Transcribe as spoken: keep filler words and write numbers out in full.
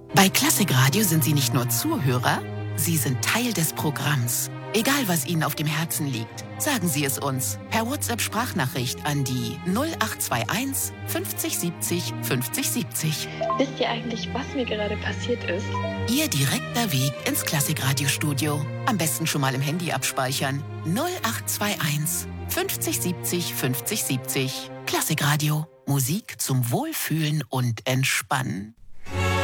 Bei Klassikradio sind Sie nicht nur Zuhörer, Sie sind Teil des Programms. Egal, was Ihnen auf dem Herzen liegt, sagen Sie es uns per WhatsApp-Sprachnachricht an die null acht zwei eins fünfzig siebzig fünfzig siebzig. Wisst ihr eigentlich, was mir gerade passiert ist? Ihr direkter Weg ins Klassikradio-Studio. Am besten schon mal im Handy abspeichern. null acht zwei eins fünfzig siebzig fünfzig siebzig. Klassikradio. Musik zum Wohlfühlen und Entspannen.